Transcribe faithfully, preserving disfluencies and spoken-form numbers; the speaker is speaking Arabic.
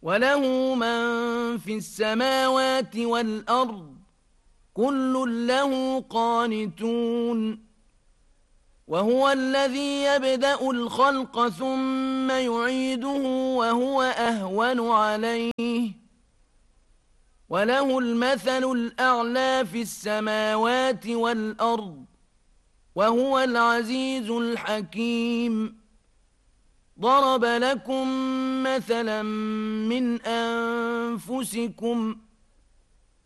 وله من في السماوات والأرض كل له قانتون وهو الذي يبدأ الخلق ثم يعيده وهو أهون عليه وله المثل الأعلى في السماوات والأرض وهو العزيز الحكيم ضرب لكم مثلا من أنفسكم